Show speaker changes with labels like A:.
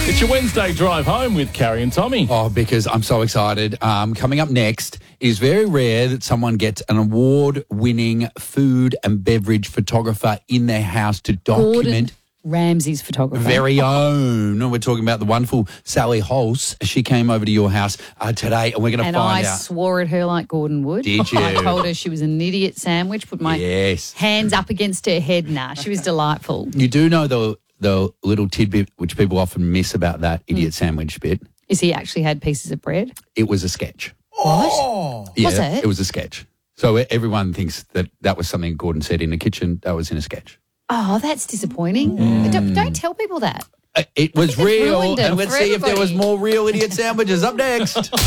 A: It's your Wednesday drive home with Carrie and Tommy.
B: Oh, because I'm so excited. Coming up next, it is very rare that someone gets an award-winning food and beverage photographer in their house to document
C: Gordon Ramsay's photographer.
B: very own. We're talking about the wonderful Sally Holz. She came over to your house today, and we're going to
C: And
B: find
C: I
B: out.
C: swore at her like Gordon would.
B: Did you?
C: I told her she was an idiot sandwich, put my hands up against her head. Nah, she was delightful.
B: You do know the little tidbit which people often miss about that idiot sandwich bit.
C: Is he actually had pieces of bread?
B: It was a sketch.
C: What?
B: Yeah,
C: Was it?
B: It was a sketch. So everyone thinks that was something Gordon said in the kitchen. That was in a sketch.
C: Oh, that's disappointing. Don't tell people that.
B: It was
C: think it's
B: real.
C: ruined it
B: And let's
C: for
B: see if there was
C: everybody.
B: more real idiot sandwiches up next.